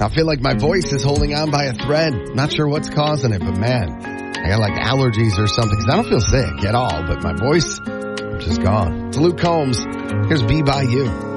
I feel like my voice is holding on by a thread. Not sure what's causing it, but man, I got like allergies or something because I don't feel sick at all, but my voice is just gone. It's Luke Combs. Here's Be By You.